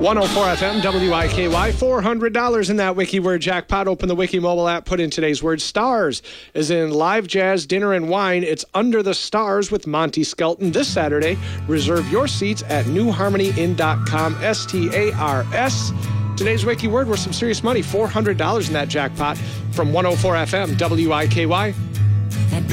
104 FM, WIKY, $400 in that Wiki Word jackpot. Open the Wiki mobile app, put in today's word stars, as in live jazz, dinner, and wine. It's Under the Stars with Monty Skelton this Saturday. Reserve your seats at newharmonyinn.com, STARS. Today's Wiki Word worth some serious money, $400 in that jackpot from 104 FM, WIKY.